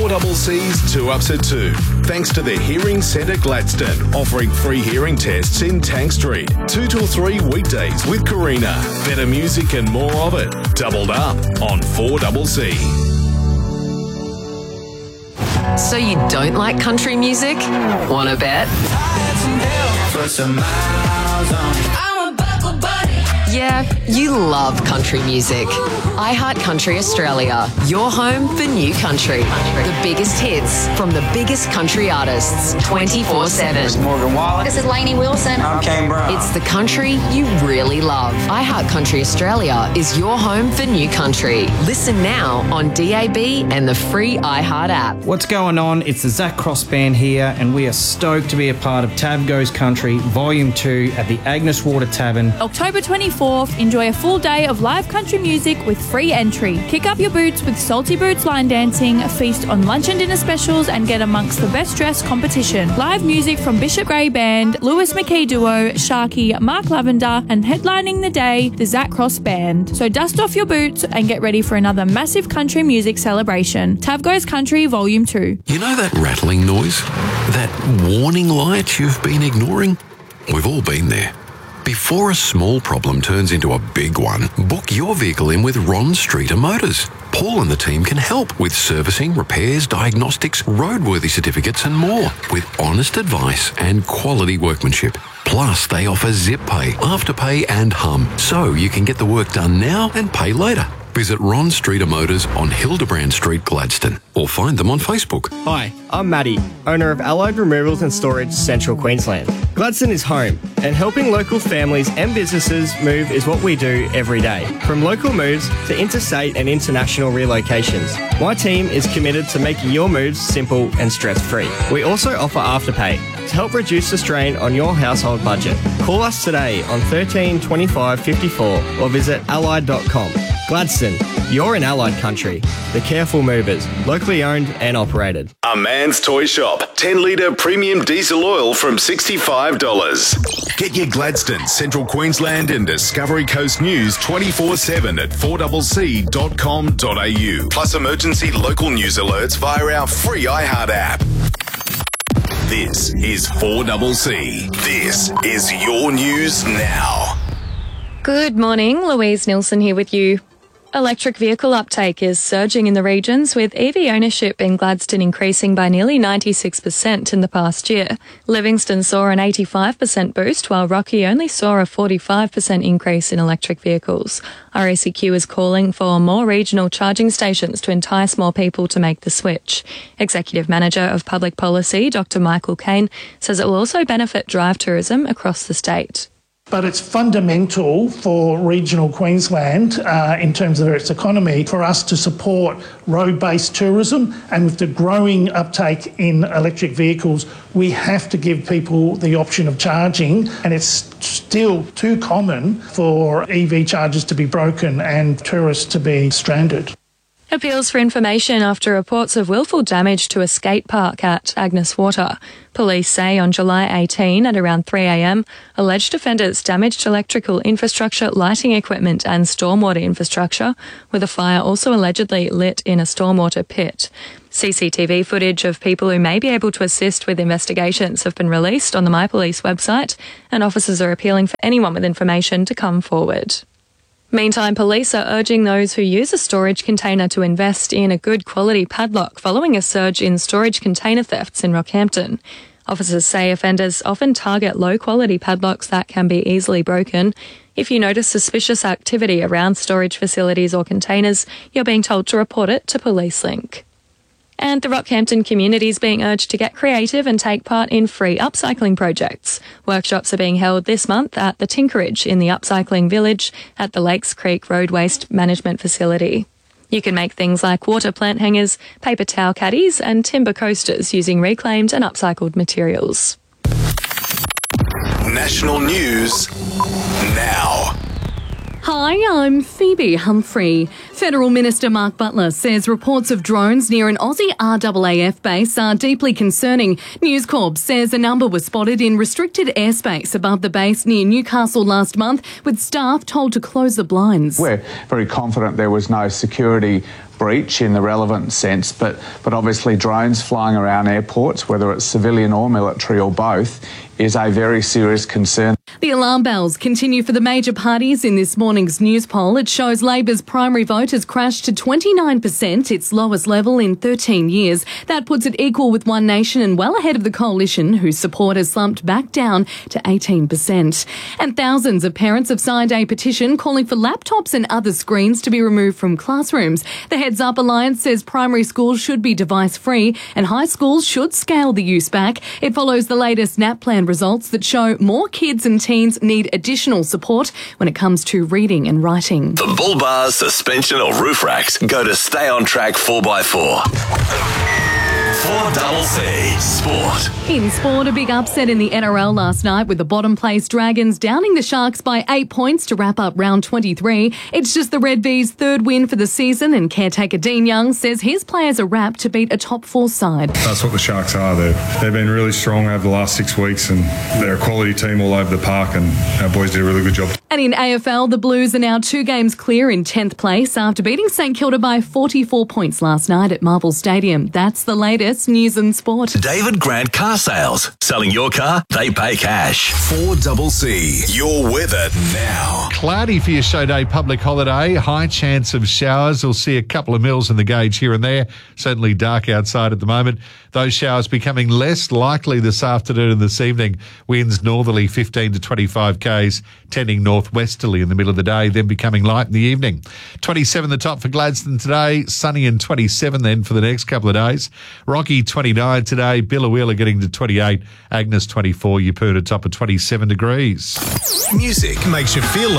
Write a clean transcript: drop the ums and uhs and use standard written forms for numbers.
4CC's 2 Ups at 2. Thanks to the Hearing Centre Gladstone, offering free hearing tests in Tank Street. 2 till 3 weekdays with Karina. Better music and more of it. Doubled up on 4CC. So you don't like country music? Wanna bet? Yeah, you love country music. iHeart Australia, your home for new country. The biggest hits from the biggest country artists, 24/7. This is Morgan Wallen. This is Lainey Wilson. I'm Kane Brown. It's the country you really love. iHeart Australia is your home for new country. Listen now on DAB and the free iHeart app. What's going on? It's the Zach Cross Band here, and we are stoked to be a part of Tab Goes Country Volume 2 at the Agnes Water Tavern. October 24th, enjoy a full day of live country music with free entry. Kick up your boots with Salty Boots line dancing, feast on lunch and dinner specials, and get amongst the best dressed competition. Live music from Bishop Gray Band, Lewis McKee Duo, Sharky, Mark Lavender, and headlining the day, the Zach Cross Band. So dust off your boots and get ready for another massive country music celebration. Tab Goes Country Volume 2. You know that rattling noise? That warning light you've been ignoring? We've all been there. Before a small problem turns into a big one, book your vehicle in with Ron Streeter Motors. Paul and the team can help with servicing, repairs, diagnostics, roadworthy certificates and more, with honest advice and quality workmanship. Plus, they offer Zip Pay, Afterpay and Hum, so you can get the work done now and pay later. Visit Ron Streeter Motors on Hildebrand Street, Gladstone, or find them on Facebook. Hi, I'm Matty, owner of Allied Removals and Storage, Central Queensland. Gladstone is home, and helping local families and businesses move is what we do every day. From local moves to interstate and international relocations, my team is committed to making your moves simple and stress-free. We also offer Afterpay to help reduce the strain on your household budget. Call us today on 13 25 54 or visit allied.com. Gladstone, you're in Allied country. The Careful Movers, locally owned and operated. A Man's Toy Shop. 10 litre premium diesel oil from $65. Get your Gladstone, Central Queensland and Discovery Coast news 24/7 at 4CC.com.au. Plus emergency local news alerts via our free iHeart app. This is 4CC. This is your news now. Good morning, Louise Nilsson here with you. Electric vehicle uptake is surging in the regions, with EV ownership in Gladstone increasing by nearly 96% in the past year. Livingston saw an 85% boost, while Rocky only saw a 45% increase in electric vehicles. RACQ is calling for more regional charging stations to entice more people to make the switch. Executive Manager of Public Policy, Dr. Michael Kane, says it will also benefit drive tourism across the state. But it's fundamental for regional Queensland in terms of its economy for us to support road-based tourism, and with the growing uptake in electric vehicles, we have to give people the option of charging, and it's still too common for EV chargers to be broken and tourists to be stranded. Appeals for information after reports of willful damage to a skate park at Agnes Water. Police say on July 18 at around 3 a.m, alleged offenders damaged electrical infrastructure, lighting equipment and stormwater infrastructure, with a fire also allegedly lit in a stormwater pit. CCTV footage of people who may be able to assist with investigations have been released on the My Police website, and officers are appealing for anyone with information to come forward. Meantime, police are urging those who use a storage container to invest in a good quality padlock following a surge in storage container thefts in Rockhampton. Officers say offenders often target low-quality padlocks that can be easily broken. If you notice suspicious activity around storage facilities or containers, you're being told to report it to PoliceLink. And the Rockhampton community is being urged to get creative and take part in free upcycling projects. Workshops are being held this month at the Tinkerage in the Upcycling Village at the Lakes Creek Road Waste Management Facility. You can make things like water plant hangers, paper towel caddies and timber coasters using reclaimed and upcycled materials. National news now. Hi, I'm Phoebe Humphrey. Federal Minister Mark Butler says reports of drones near an Aussie RAAF base are deeply concerning. News Corp says a number was spotted in restricted airspace above the base near Newcastle last month, with staff told to close the blinds. We're very confident there was no security breach in the relevant sense, but obviously drones flying around airports, whether it's civilian or military or both, is a very serious concern. The alarm bells continue for the major parties in this morning's news poll. It shows Labor's primary vote has crashed to 29%, its lowest level in 13 years. That puts it equal with One Nation and well ahead of the coalition, whose support has slumped back down to 18%. And thousands of parents have signed a petition calling for laptops and other screens to be removed from classrooms. The Heads Up Alliance says primary schools should be device-free and high schools should scale the use back. It follows the latest NAPLAN results that show more kids and teens need additional support when it comes to reading and writing. For bull bars, suspension or roof racks, go to Stay On Track 4x4. 4CC Sport. In sport, a big upset in the NRL last night with the bottom place Dragons downing the Sharks by 8 points to wrap up round 23. It's just the Red V's third win for the season, and caretaker Dean Young says his players are wrapped to beat a top four side. That's what the Sharks are. They've been really strong over the last 6 weeks, and they're a quality team all over the park, and our boys did a really good job. And in AFL, the Blues are now 2 games clear in 10th place after beating St Kilda by 44 points last night at Marvel Stadium. That's the latest news and sport. David Grant Car Sales. Selling your car, they pay cash. 4CC, your weather now. Cloudy for your show day public holiday. High chance of showers. We'll see a couple of mils in the gauge here and there. Certainly dark outside at the moment. Those showers becoming less likely this afternoon and this evening. Winds northerly 15 to 25 k's, tending northwesterly in the middle of the day, then becoming light in the evening. 27 the top for Gladstone today. Sunny and 27 then for the next couple of days. Rocky 29 today. Billawheeler getting to 28. Agnes 24. Yeppoon top of 27 degrees. Music makes you feel like